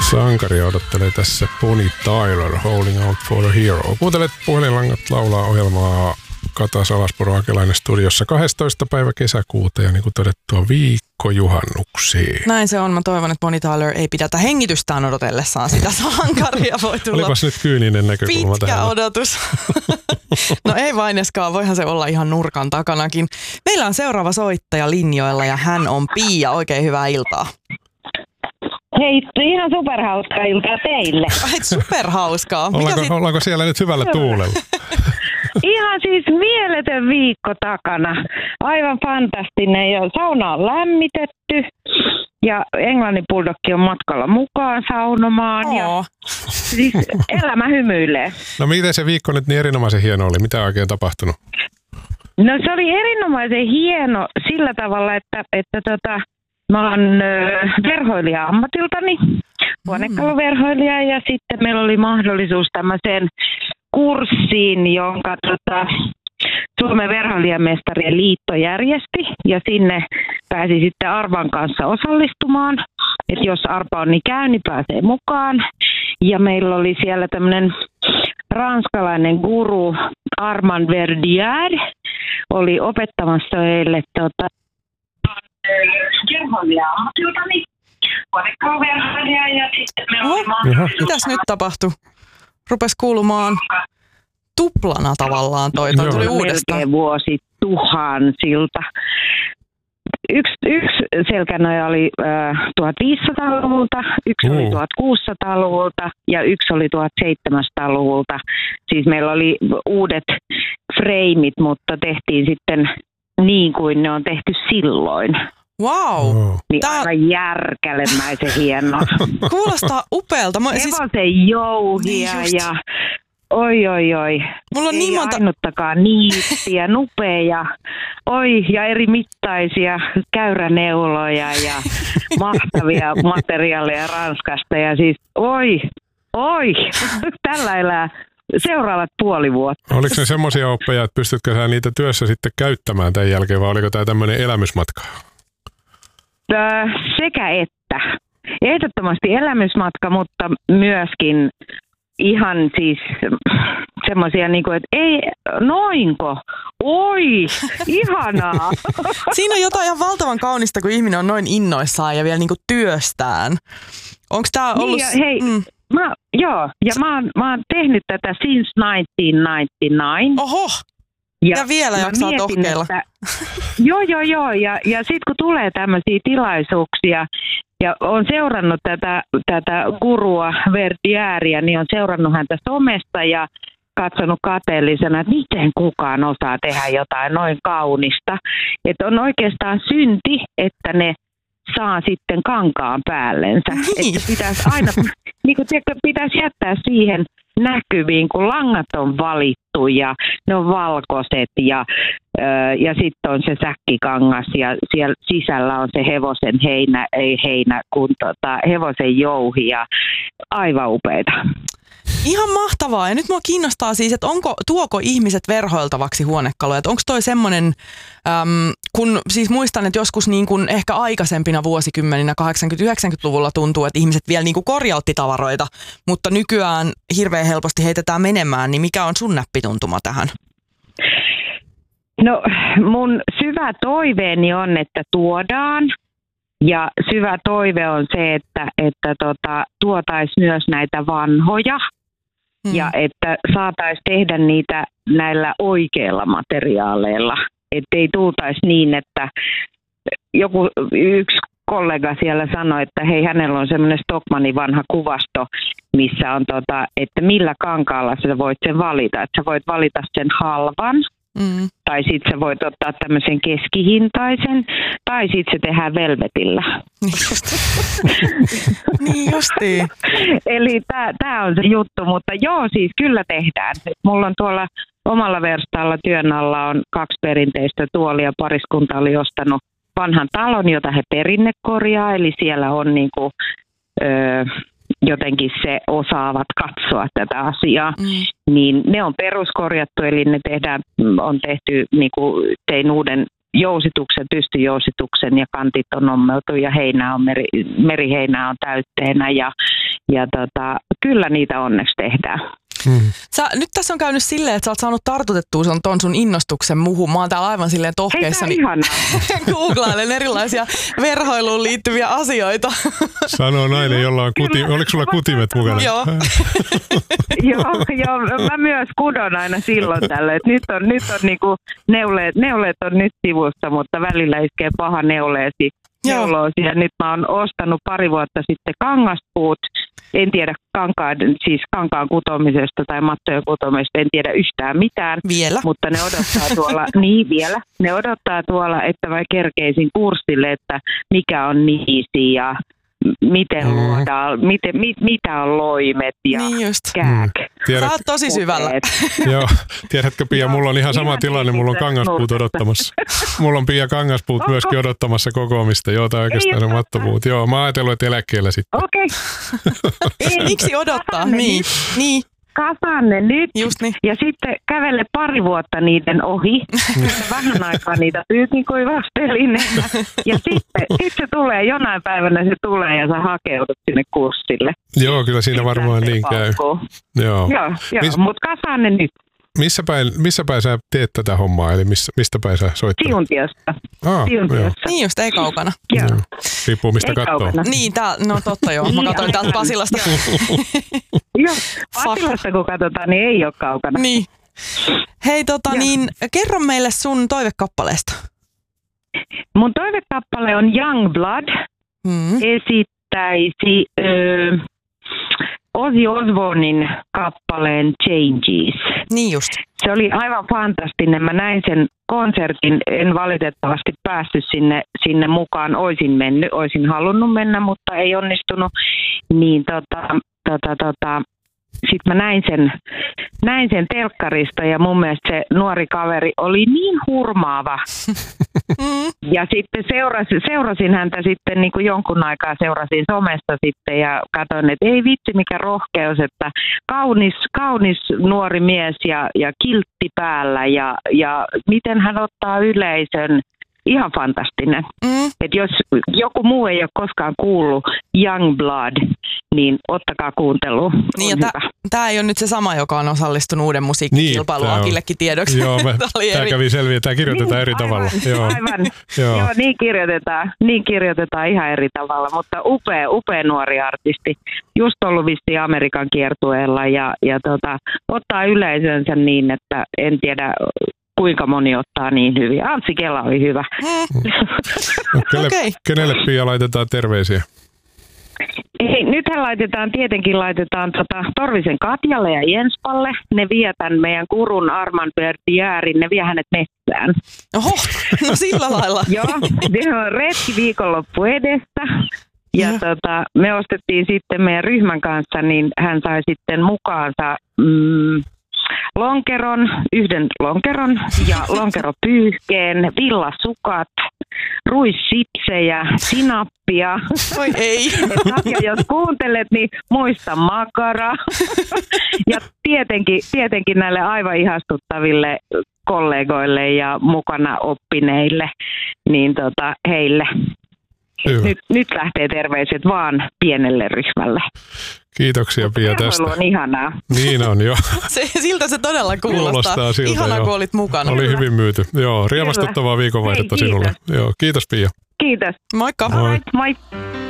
Sankaria odottelee tässä Bonnie Tyler, Holding Out for a Hero. Kuuntelet Puhelinlangat laulaa ohjelmaa Kata Salaspuro Akelainen studiossa 12. päivä kesäkuuta ja niin kuin todettua viikko juhannuksiin. Näin se on. Mä toivon, että Bonnie Tyler ei pidätä hengitystään odotellessaan sitä sankaria. Voi tulla olipas nyt kyyninen näkökulma pitkä tähän. odotus. No ei vaineskaan, voihan se olla ihan nurkan takanakin. Meillä on seuraava soittaja linjoilla ja hän on Pia. Oikein hyvää iltaa. Hei, ihan superhauskaa iltaa teille. Ai, superhauskaa. Ollaanko siellä nyt hyvällä tuulella? Ihan siis mieletön viikko takana. Aivan fantastinen ja sauna on lämmitetty ja Englannin bulldogki on matkalla mukaan saunomaan. Ja siis elämä hymyilee. No miten se viikko nyt niin erinomaisen hieno oli? Mitä on oikein tapahtunut? No se oli erinomaisen hieno sillä tavalla, että mä oon verhoilija ammatiltani, huonekaluverhoilija ja sitten meillä oli mahdollisuus tämmöiseen kurssiin, jonka Suomen verhoilijamestarien liitto järjesti ja sinne pääsi sitten Arvan kanssa osallistumaan. Että jos Arpa on niin käy, niin pääsee mukaan. Ja meillä oli siellä tämmöinen ranskalainen guru Armand Verdier oli opettamassa meille verhoilija ammatiltani, huonekaluverhoilija ja sitten meillä oli mahdollisuus. Mitäs nyt tapahtui? Rupesi kuulumaan tuplana tavallaan toi tuli uudestaan. Melkein vuosi tuhansilta. Yksi selkänoja oli 1500-luvulta, yksi oli 1600-luvulta ja yksi oli 1700-luvulta. Siis meillä oli uudet freimit, mutta tehtiin sitten niin kuin ne on tehty silloin. Wow. Niin aivan järkälemäisen hienoa. Kuulostaa upealta. Hevosen jouhia ja oi. Mulla on ei niin monta ainuttakaan niittiä, nupeja, ja eri mittaisia käyräneuloja ja mahtavia materiaaleja Ranskasta ja siis tällä elää seuraavat puoli vuotta. Oliko ne semmoisia oppeja, että pystytkö sä niitä työssä sitten käyttämään tämän jälkeen vai oliko tämä tämmöinen elämysmatka? Sekä että. Ehdottomasti elämysmatka, mutta myöskin ihan siis semmoisia niinku, että ei, noinko? Oi, ihanaa. Siinä on jotain ihan valtavan kaunista, kun ihminen on noin innoissaan ja vielä niinku työstään. Onko tää ollut... Niin, mä oon tehnyt tätä since 1999. Oho! Ja vielä jaksaa tohkeilla. Joo. Ja sitten kun tulee tämmöisiä tilaisuuksia, ja on seurannut tätä gurua Verdieria, niin on seurannut häntä somesta ja katsonut kateellisena, että miten kukaan osaa tehdä jotain noin kaunista. Että on oikeastaan synti, että ne saa sitten kankaan päällensä. Niin. Että pitäisi aina, niin kuin pitäisi jättää siihen näkyviin, kun langat on valittu ja ne on valkoiset ja sitten on se säkkikangas ja siellä sisällä on se hevosen hevosen jouhi ja aivan upeita. Ihan mahtavaa. Ja nyt mua kiinnostaa siis, että tuoko ihmiset verhoiltavaksi huonekaluja? Onko toi semmoinen, kun siis muistan, että joskus niin kuin ehkä aikaisempina vuosikymmeninä 80-90-luvulla tuntuu, että ihmiset vielä niin kuin korjautti tavaroita, mutta nykyään hirveän helposti heitetään menemään, niin mikä on sun näppituntuma tähän? No mun syvä toiveeni on, että tuodaan. Ja syvä toive on se, että tuotaisiin myös näitä vanhoja ja että saataisiin tehdä niitä näillä oikeilla materiaaleilla. Että ei tultaisi niin, että yksi kollega siellä sanoi, että hei, hänellä on semmoinen Stockmannin vanha kuvasto, missä on, että millä kankaalla sä voit sen valita. Että sä voit valita sen halvan. Tai sitten sä voit ottaa tämmöisen keskihintaisen, tai sitten se tehdään velvetillä. Niin justiin. Eli tää on se juttu, mutta joo, siis kyllä tehdään. Mulla on tuolla omalla verstaalla työn alla on 2 perinteistä tuolia. Pariskunta oli ostanut vanhan talon, jota he perinnekorjaa, eli siellä on niinku... jotenkin se osaavat katsoa tätä asiaa, niin ne on peruskorjattu, eli ne on tehty, niin kuin tein uuden jousituksen, pystyjousituksen ja kantit on ommeltu ja heinää on meriheinää on täytteenä ja kyllä niitä onneksi tehdään. Nyt tässä on käynyt silleen, että sä oot saanut tartutettua ton sun innostuksen muuhun. Mä oon täällä aivan silleen tohkeissani. Googlailen erilaisia verhoiluun liittyviä asioita. Sanoo nainen, jolla on oliko sulla kutimet mukana? Joo. Joo, mä myös kudon aina silloin tällöin. Nyt on niinku neuleet on nyt sivussa, mutta välillä iskee paha neuloosi. Ja nyt mä oon ostanut pari vuotta sitten kangaspuut. En tiedä kankaan kutomisesta tai mattojen kutomisesta, en tiedä yhtään mitään. Vielä. Mutta ne odottaa tuolla, vielä. Ne odottaa tuolla, että mä kerkeisin kurssille, että mikä on niisi ja miten luodaan, mitä on loimet ja kääk. Sä oot tosi syvällä. Joo, tiedätkö Pia, mulla on ihan sama tilanne, mulla on kangaspuut odottamassa. Mulla on Pia kangaspuut myöskin odottamassa kokoamista, tai oikeastaan ne mattopuut. Joo, mä oon ajatellut, että eläkkeellä sitten. Okei. Miksi odottaa? Niin. Kasaan ne nyt Just niin. Ja sitten kävele pari vuotta niiden ohi. Vähän aikaa niitä pyykinkuivastelin. Ja sitten se tulee, jonain päivänä se tulee ja sä hakeudut sinne kurssille. Joo, kyllä siinä varmaan niin käy. Joo, mutta kasaan ne nyt. Missä päin sä teet tätä hommaa, eli mistä päin sä soittaa? Siuntiosta. Niin just, ei kaukana. Joo. Riippuu mistä katsoo. Niin, no totta joo, mä katsoin täältä Pasilasta. Joo, Pasilasta kun katsotaan, niin ei ole kaukana. Niin. Hei, niin kerro meille sun toivekappaleesta. Mun toivekappale on Youngblood. Esittäisi Ozzy Osbournen kappaleen Changes. Niin just. Se oli aivan fantastinen. Mä näin sen konsertin. En valitettavasti päässyt sinne mukaan. Oisin halunnut mennä, mutta ei onnistunut. Niin sitten mä näin sen telkkarista ja mun mielestä se nuori kaveri oli niin hurmaava. Ja sitten seurasin häntä sitten niin kuin jonkun aikaa seurasin somesta sitten ja katsoin, että ei vitsi mikä rohkeus, että kaunis nuori mies ja kiltti päällä ja miten hän ottaa yleisön. Ihan fantastinen. Että jos joku muu ei ole koskaan kuullut Youngblood, niin ottakaa kuunteluun. Niin, tämä ei ole nyt se sama, joka on osallistunut uuden musiikkikilpailuun Akillekin tiedoksi. Joo, tämä kävi selviä. Tämä kirjoitetaan eri tavalla. Aivan. Joo, niin kirjoitetaan ihan eri tavalla, mutta upea nuori artisti. Just ollut vissiin Amerikan kiertueella ja ottaa yleisönsä niin, että en tiedä kuinka moni ottaa niin hyvin. Anssi Kela oli hyvä. Kenelle Pia laitetaan terveisiä? Nythän laitetaan Torvisen Katjalle ja Jenspalle. Ne vie tämän meidän kurun Arman Bertijäärin, ne vie hänet metsään. Oho, no sillä lailla. Joo, se on retki viikonloppu edessä. Ja me ostettiin sitten meidän ryhmän kanssa, niin hän sai sitten mukaansa yhden lonkeron ja lonkeropyyhkeen, villasukat, ruissipsejä, sinappia. Oi ei. Ja jos kuuntelet, niin muista makara. Ja tietenkin näille aivan ihastuttaville kollegoille ja mukana oppineille, niin heille. Nyt lähtee terveiset vaan pienelle ryhmälle. Kiitoksia Pia tästä. On ihanaa. Niin on jo. Siltä se todella kuulostaa. Siltä, ihanaa, kun olit mukana. Oli hyvin myyty. Joo, riemastuttavaa viikonvaihdetta sinulle. Joo, kiitos Pia. Kiitos. Moikka. Moi.